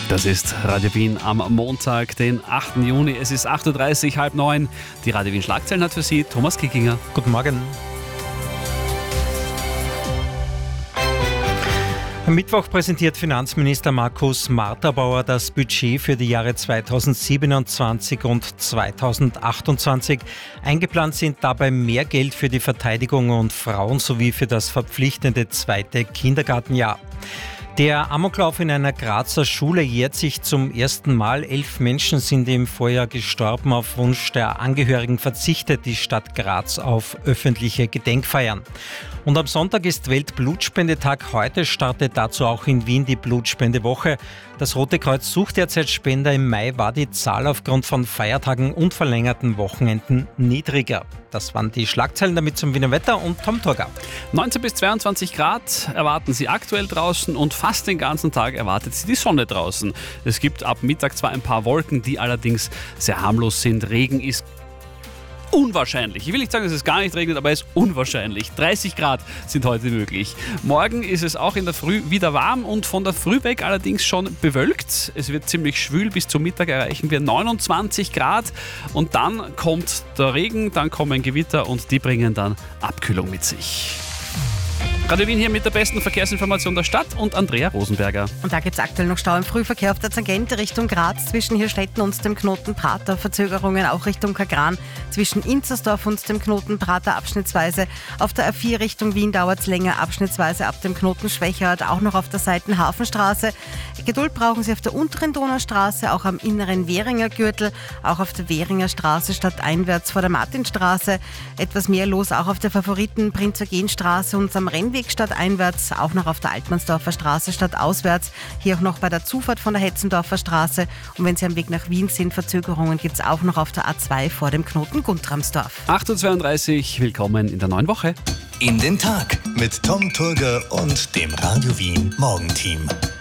Das ist Radio Wien am Montag, den 8. Juni. Es ist 8.30 Uhr, halb 9. Die Radio Wien Schlagzeilen hat für Sie Thomas Kickinger. Guten Morgen. Am Mittwoch präsentiert Finanzminister Markus Marterbauer das Budget für die Jahre 2027 und 2028. Eingeplant sind dabei mehr Geld für die Verteidigung und Frauen sowie für das verpflichtende zweite Kindergartenjahr. Der Amoklauf in einer Grazer Schule jährt sich zum ersten Mal. 11 Menschen sind im Vorjahr gestorben. Auf Wunsch der Angehörigen verzichtet die Stadt Graz auf öffentliche Gedenkfeiern. Und am Sonntag ist Weltblutspendetag. Heute startet dazu auch in Wien die Blutspendewoche. Das Rote Kreuz sucht derzeit Spender. Im Mai war die Zahl aufgrund von Feiertagen und verlängerten Wochenenden niedriger. Das waren die Schlagzeilen, damit zum Wiener Wetter und Tom Torgau. 19 bis 22 Grad erwarten Sie aktuell draußen und fast den ganzen Tag erwartet Sie die Sonne draußen. Es gibt ab Mittag zwar ein paar Wolken, die allerdings sehr harmlos sind. Regen ist unwahrscheinlich. Ich will nicht sagen, dass es gar nicht regnet, aber es ist unwahrscheinlich. 30 Grad sind heute möglich. Morgen ist es auch in der Früh wieder warm und von der Früh weg allerdings schon bewölkt. Es wird ziemlich schwül. Bis zum Mittag erreichen wir 29 Grad und dann kommt der Regen, dann kommen Gewitter und die bringen dann Abkühlung mit sich. Radio Wien hier mit der besten Verkehrsinformation der Stadt und Andrea Rosenberger. Und da gibt es aktuell noch Stau im Frühverkehr auf der Tangente Richtung Graz zwischen Hirstetten und dem Knoten Prater. Verzögerungen auch Richtung Kagran zwischen Inzersdorf und dem Knoten Prater abschnittsweise. Auf der A4 Richtung Wien dauert es länger abschnittsweise ab dem Knoten Schwechat, auch noch auf der Seitenhafenstraße. Geduld brauchen Sie auf der unteren Donaustraße, auch am inneren Währinger Gürtel, auch auf der Währinger Straße stadteinwärts vor der Martinstraße. Etwas mehr los auch auf der Favoriten Prinz-Eugen-Straße und am Rennweg stadteinwärts, auch noch auf der Altmannsdorfer Straße stadtauswärts, hier auch noch bei der Zufahrt von der Hetzendorfer Straße. Und wenn Sie am Weg nach Wien sind, Verzögerungen gibt es auch noch auf der A2 vor dem Knoten Guntramsdorf. 8.32 Uhr, willkommen in der neuen Woche. In den Tag mit Tom Turger und dem Radio Wien Morgenteam.